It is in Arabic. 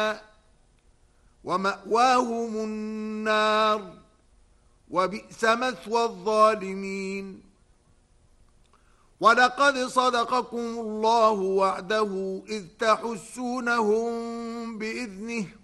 ومأواهم النار وبئس مثوى الظالمين. ولقد صدقكم الله وعده إذ تحسونهم بإذنه